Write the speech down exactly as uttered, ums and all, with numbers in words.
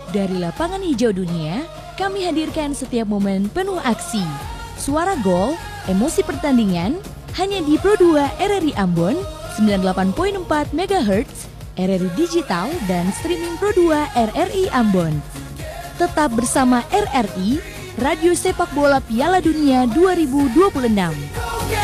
Dari lapangan hijau dunia, kami hadirkan setiap momen penuh aksi. Suara gol, emosi pertandingan, hanya di Pro dua R R I Ambon, sembilan puluh delapan koma empat megahertz, R R I Digital, dan streaming Pro dua R R I Ambon. Tetap bersama R R I, Radio Sepak Bola Piala Dunia dua ribu dua puluh enam.